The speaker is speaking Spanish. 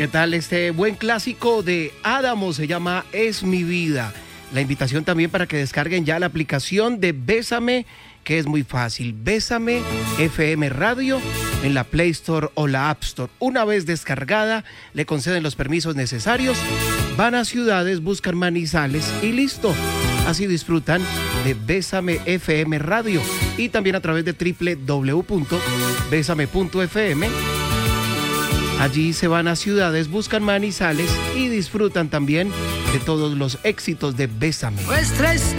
¿Qué tal este buen clásico de Adamo? Se llama Es mi vida. La invitación también para que descarguen ya la aplicación de Bésame, que es muy fácil. Bésame FM Radio en la Play Store o la App Store. Una vez descargada, le conceden los permisos necesarios, van a ciudades, buscan Manizales y listo. Así disfrutan de Bésame FM Radio y también a través de www.besame.fm. Allí se van a ciudades, buscan Manizales y disfrutan también de todos los éxitos de Bésame. Nuestra